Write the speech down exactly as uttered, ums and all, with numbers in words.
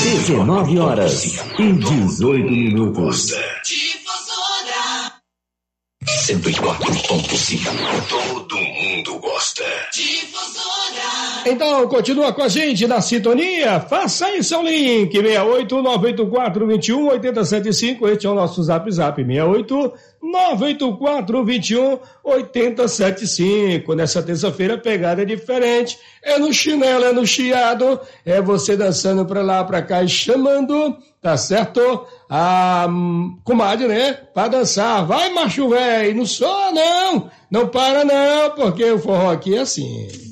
dezenove horas e dezoito minutos. cento e quatro ponto cinco. Todo mundo gosta. Então, continua com a gente na sintonia. Faça aí seu link. seis oito nove oito quatro dois um oito sete cinco. Este é o nosso zap zap. seis oito nove oito quatro dois um oito sete cinco. Nessa terça-feira a pegada é diferente. É no chinelo, é no chiado. É você dançando pra lá, pra cá e chamando, tá certo? A comadre, né? Pra dançar. Vai, macho velho. Não sou, não. Não para, não, porque o forró aqui é assim.